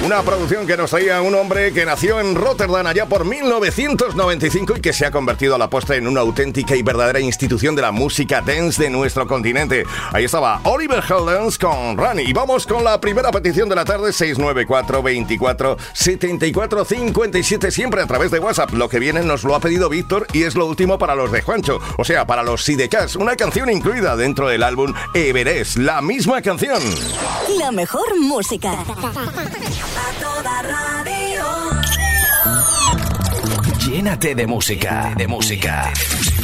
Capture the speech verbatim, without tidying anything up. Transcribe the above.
Una producción que nos traía un hombre que nació en Rotterdam allá por mil novecientos noventa y cinco y que se ha convertido a la postre en una auténtica y verdadera institución de la música dance de nuestro continente. Ahí estaba Oliver Heldens con Run. Y vamos con la primera petición de la tarde, seis nueve cuatro, veinticuatro, setenta y cuatro, cincuenta y siete, siempre a través de WhatsApp. Lo que viene nos lo ha pedido Víctor y es lo último para los de Juancho, o sea, para los Sidecats, una canción incluida dentro del álbum Everest, la misma canción. La mejor música. A toda radio. Llénate de música, de música.